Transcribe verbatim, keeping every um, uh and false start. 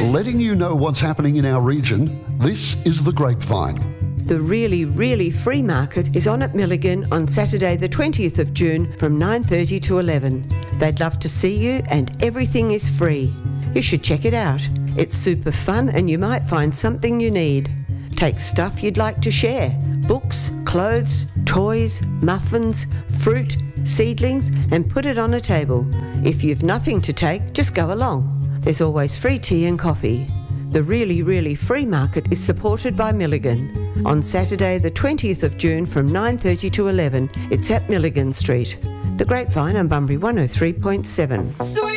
Letting you know what's happening in our region, this is The Grapevine. The Really, Really Free Market is on at Milligan on Saturday the twentieth of June from nine thirty to eleven. They'd love to see you and everything is free. You should check it out. It's super fun and you might find something you need. Take stuff you'd like to share. Books, clothes, toys, muffins, fruit, seedlings, and put it on a table. If you've nothing to take, just go along. There's always free tea and coffee. The Really, Really Free Market is supported by Milligan. On Saturday the twentieth of June from nine thirty to eleven, it's at Milligan Street. The Grapevine on Bunbury one oh three point seven.